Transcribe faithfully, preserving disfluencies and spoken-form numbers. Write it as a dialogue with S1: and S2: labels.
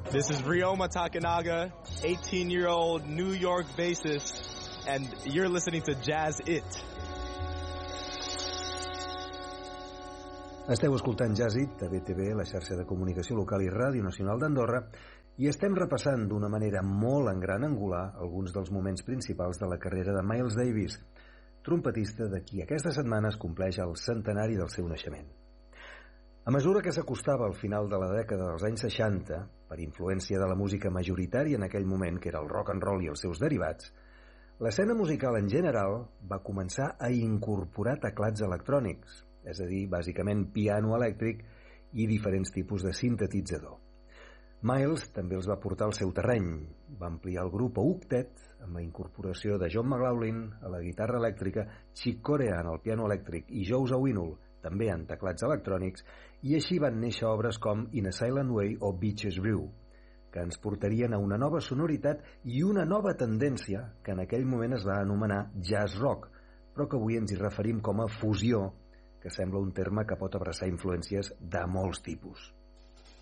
S1: This is Ryoma Takanaga, eighteen-year-old New York bassist, and you're listening to Jazz It.
S2: Esteu escoltant Jazz It a B T V, la xarxa de comunicació local i Ràdio Nacional d'Andorra, i estem repassant d'una manera molt en gran angular alguns dels moments principals de la carrera de Miles Davis, trompetista de qui aquesta setmana es compleix el centenari del seu naixement. A mesura que s'acostava al final de la dècada dels anys seixanta, per influència de la música majoritària en aquell moment, que era el rock and roll i els seus derivats, l'escena musical en general va començar a incorporar teclats electrònics, és a dir, bàsicament piano elèctric i diferents tipus de sintetitzador. Miles també els va portar al seu terreny. Va ampliar el grup a Octet, amb la incorporació de John McLaughlin a la guitarra elèctrica, Chick Corea en el piano elèctric i Joe Zawinul també en teclats electrònics, i així van néixer obres com In a Silent Way o Beaches Brew, que ens portarien a una nova sonoritat i una nova tendència que en aquell moment es va anomenar jazz rock, però que avui ens hi referim com a fusió, que sembla un terme que pot abraçar influències de molts tipus.